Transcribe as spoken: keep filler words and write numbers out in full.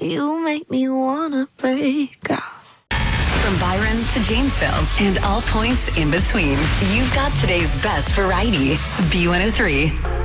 You make me wanna break out. From Byron to Janesville and all points in between, you've got today's best variety. B one oh three.